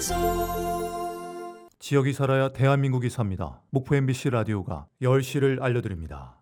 지역이 살아야 대한민국이 삽니다. 목포 MBC 라디오가 10시를 알려드립니다.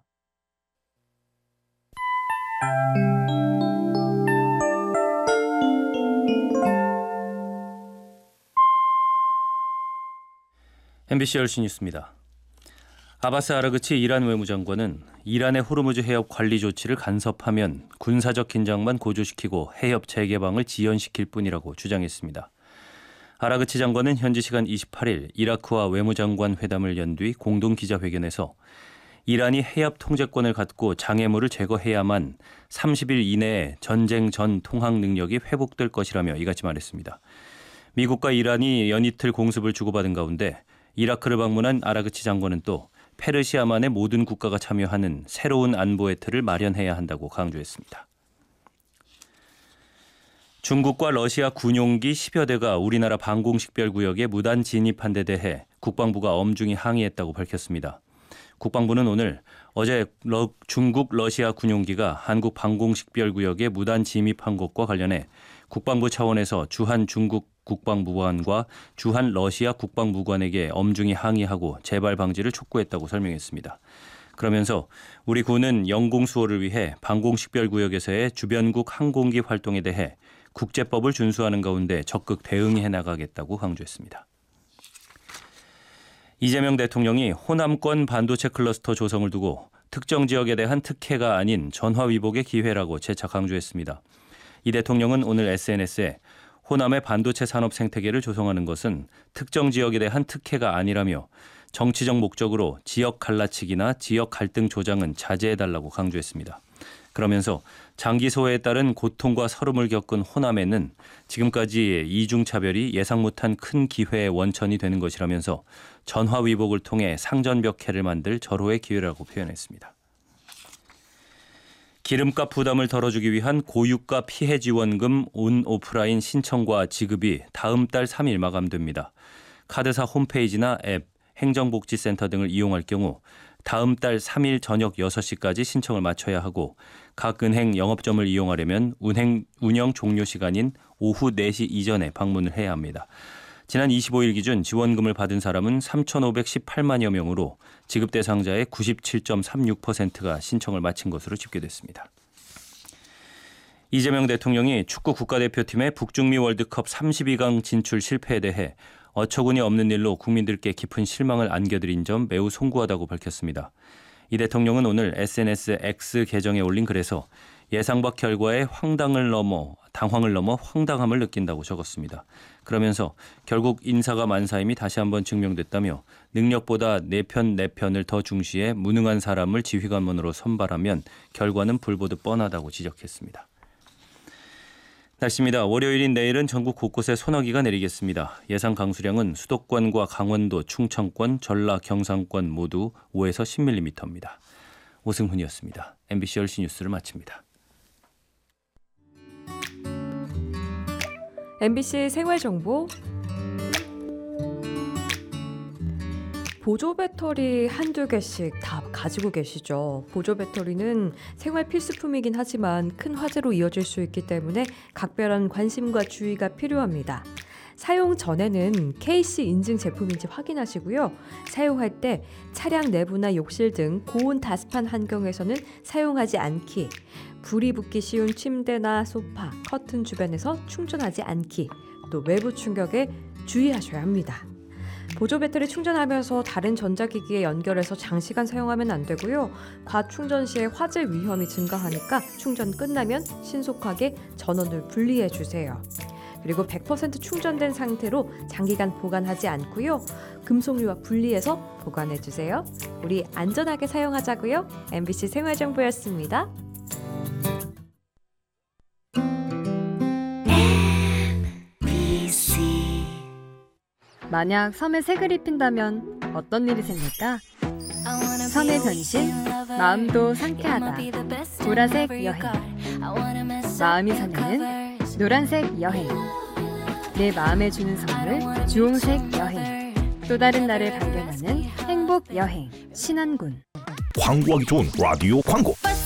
MBC 10시 뉴스입니다. 아바스 아라그치 이란 외무장관은 이란의 호르무즈 해협 관리 조치를 간섭하면 군사적 긴장만 고조시키고 해협 재개방을 지연시킬 뿐이라고 주장했습니다. 아라그치 장관은 현지 시간 28일 이라크와 외무장관 회담을 연 뒤 공동 기자회견에서 이란이 해협 통제권을 갖고 장애물을 제거해야만 30일 이내에 전쟁 전 통항 능력이 회복될 것이라며 이같이 말했습니다. 미국과 이란이 연이틀 공습을 주고받은 가운데 이라크를 방문한 아라그치 장관은 또 페르시아만의 모든 국가가 참여하는 새로운 안보의 틀을 마련해야 한다고 강조했습니다. 중국과 러시아 군용기 10여 대가 우리나라 방공식별구역에 무단 진입한 데 대해 국방부가 엄중히 항의했다고 밝혔습니다. 국방부는 오늘 어제 중국 러시아 군용기가 한국 방공식별구역에 무단 진입한 것과 관련해 국방부 차원에서 주한 중국 국방부관과 주한 러시아 국방부관에게 엄중히 항의하고 재발 방지를 촉구했다고 설명했습니다. 그러면서 우리 군은 영공 수호를 위해 방공식별구역에서의 주변국 항공기 활동에 대해 국제법을 준수하는 가운데 적극 대응해 나가겠다고 강조했습니다. 이재명 대통령이 호남권 반도체 클러스터 조성을 두고 특정 지역에 대한 특혜가 아닌 전화위복의 기회라고 재차 강조했습니다. 이 대통령은 오늘 SNS에 호남의 반도체 산업 생태계를 조성하는 것은 특정 지역에 대한 특혜가 아니라며 정치적 목적으로 지역 갈라치기나 지역 갈등 조장은 자제해달라고 강조했습니다. 그러면서 장기 소외에 따른 고통과 서름을 겪은 호남에는 지금까지 이중차별이 예상 못한 큰 기회의 원천이 되는 것이라면서 전화위복을 통해 상전벽해를 만들 절호의 기회라고 표현했습니다. 기름값 부담을 덜어주기 위한 고유가 피해 지원금 온 오프라인 신청과 지급이 다음 달 3일 마감됩니다. 카드사 홈페이지나 앱, 행정복지센터 등을 이용할 경우 다음 달 3일 저녁 6시까지 신청을 마쳐야 하고 각 은행 영업점을 이용하려면 운영 종료 시간인 오후 4시 이전에 방문을 해야 합니다. 지난 25일 기준 지원금을 받은 사람은 3,518만여 명으로 지급 대상자의 97.36%가 신청을 마친 것으로 집계됐습니다. 이재명 대통령이 축구 국가대표팀의 북중미 월드컵 32강 진출 실패에 대해 어처구니 없는 일로 국민들께 깊은 실망을 안겨드린 점 매우 송구하다고 밝혔습니다. 이 대통령은 오늘 SNS X 계정에 올린 글에서 예상 밖 결과에 당황을 넘어 황당함을 느낀다고 적었습니다. 그러면서 결국 인사가 만사임이 다시 한번 증명됐다며 능력보다 내 편을 더 중시해 무능한 사람을 지휘관원으로 선발하면 결과는 불보듯 뻔하다고 지적했습니다. 날씨입니다. 월요일인 내일은 전국 곳곳에 소나기가 내리겠습니다. 예상 강수량은 수도권과 강원도, 충청권, 전라, 경상권 모두 5에서 10mm입니다. 오승훈이었습니다. MBC 10시 뉴스를 마칩니다. MBC 생활정보 보조 배터리 한두 개씩 다 가지고 계시죠. 보조 배터리는 생활 필수품이긴 하지만 큰 화재로 이어질 수 있기 때문에 각별한 관심과 주의가 필요합니다. 사용 전에는 KC 인증 제품인지 확인하시고요. 사용할 때 차량 내부나 욕실 등 고온 다습한 환경에서는 사용하지 않기, 불이 붙기 쉬운 침대나 소파, 커튼 주변에서 충전하지 않기, 또 외부 충격에 주의하셔야 합니다. 보조 배터리 충전하면서 다른 전자기기에 연결해서 장시간 사용하면 안 되고요. 과충전 시에 화재 위험이 증가하니까 충전 끝나면 신속하게 전원을 분리해 주세요. 그리고 100% 충전된 상태로 장기간 보관하지 않고요. 금속류와 분리해서 보관해 주세요. 우리 안전하게 사용하자고요. MBC 생활정보였습니다. 만약 섬에 색을 입힌다면 어떤 일이 생길까? 섬의 변신, 마음도 상쾌하다. 보라색 여행. 마음이 설레는 노란색 여행. 내 마음에 주는 선물, 주홍색 여행. 또 다른 나를 발견하는 행복 여행. 신안군. 광고하기 좋은 라디오 광고.